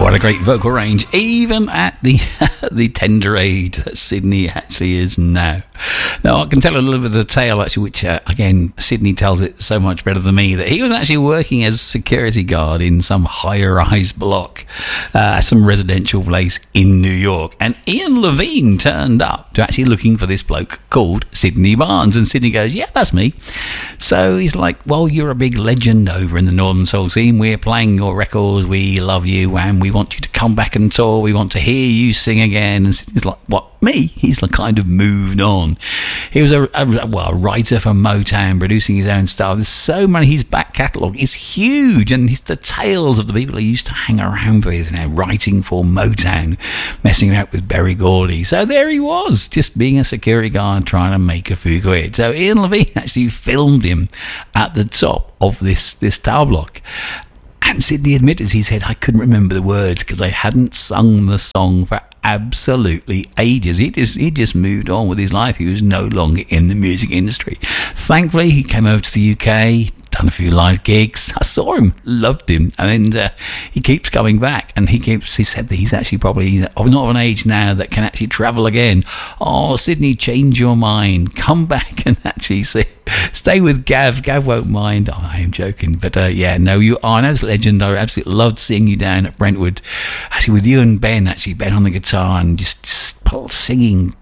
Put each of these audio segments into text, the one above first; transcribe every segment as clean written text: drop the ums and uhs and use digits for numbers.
What a great vocal range, even at the the tender age that Sydney actually is now. Now, I can tell a little bit of the tale, actually, which, again, Sydney tells it so much better than me, that he was actually working as a security guard in some high-rise block, some residential place in New York. And Ian Levine turned up to actually looking for this bloke called Sydney Barnes. And Sydney goes, yeah, that's me. So he's like, well, you're a big legend over in the Northern Soul scene. We're playing your records. We love you, and we want you to come back and tour. We want to hear you sing again. And Sydney's like, what, me? He's like kind of moved on. He was a writer for Motown, producing his own stuff. There's so many. His back catalogue is huge, and the tales of the people he used to hang around with, writing for Motown, messing out with Berry Gordy. So there he was, just being a security guard trying to make a fugue hit. So Ian Levine actually filmed him at the top of this tower block. And Sydney admitted, he said, I couldn't remember the words because I hadn't sung the song for absolutely ages. He just moved on with his life. He was no longer in the music industry. Thankfully, he came over to the UK, done a few live gigs. I saw him, loved him, and he keeps coming back. And he said that he's actually probably not of an age now that can actually travel again. Oh, Sydney, change your mind, come back and actually stay with Gav. Gav won't mind. Oh, I am joking, but you are an absolute legend. I absolutely loved seeing you down at Brentwood, actually with you and Ben. Actually, Ben on the guitar and just singing.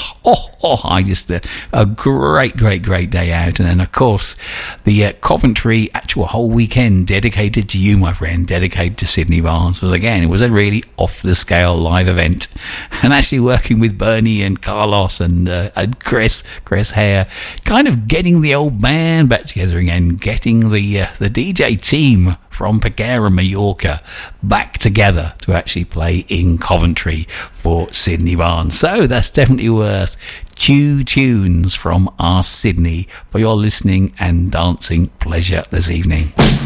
I just a great day out. And then, of course, the Coventry actual whole weekend dedicated to you, my friend, dedicated to Sydney Barnes. It was a really off-the-scale live event. And actually working with Bernie and Carlos and Chris Hare, kind of getting the old band back together again, getting the DJ team from Peguera, Mallorca, back together to actually play in Coventry for Sydney Barnes. So that's definitely worth 2 tunes from our Sydney for your listening and dancing pleasure this evening.